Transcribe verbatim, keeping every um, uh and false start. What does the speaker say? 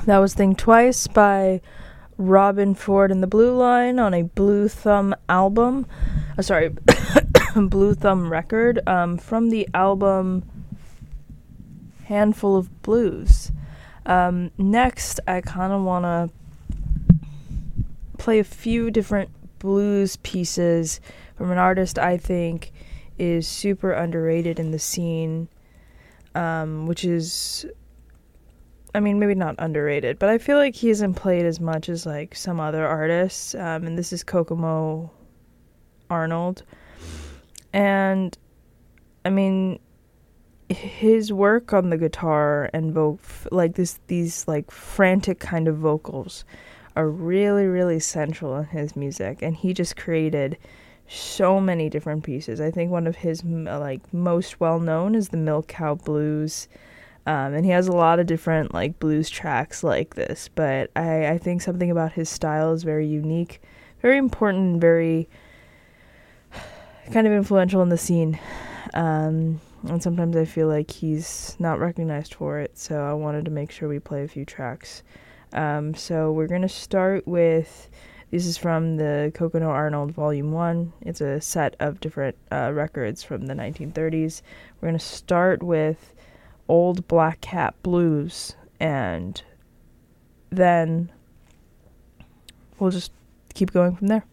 That was Think Twice by Robben Ford and the Blue Line on a Blue Thumb album. Uh, sorry, Blue Thumb record um, from the album Handful of Blues. Um, next, I kind of want to play a few different blues pieces from an artist I think is super underrated in the scene, um, which is, I mean, maybe not underrated, but I feel like he isn't played as much as, like, some other artists, um, and this is Kokomo Arnold. And, I mean, his work on the guitar and vo- like this, these, like, frantic kind of vocals are really, really central in his music, and he just created so many different pieces. I think one of his, like, most well-known is the Milk Cow Blues, um, and he has a lot of different, like, blues tracks like this, but I, I think something about his style is very unique, very important, and very kind of influential in the scene, um, and sometimes I feel like he's not recognized for it, so I wanted to make sure we play a few tracks. Um, so we're going to start with, this is from the Kokomo Arnold Volume one. It's a set of different uh, records from the nineteen thirties. We're going to start with Old Black Cat Blues, and then we'll just keep going from there.